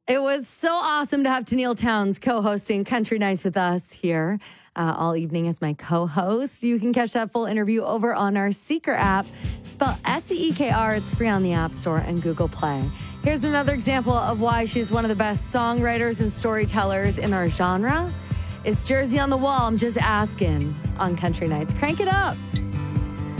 It was so awesome to have Tennille Townes co-hosting Country Nights with us here all evening as my co-host. You can catch that full interview over on our Seeker app. Spell Seekr. It's free on the App Store and Google Play. Here's another example of why she's one of the best songwriters and storytellers in our genre. It's Jersey on the Wall. I'm just asking on Country Nights. Crank it up.